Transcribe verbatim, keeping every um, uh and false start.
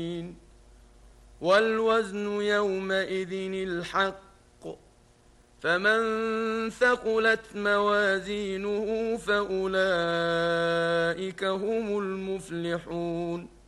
والوزن يومئذ الحق، فمن ثقلت موازينه فأولئك هم المفلحون.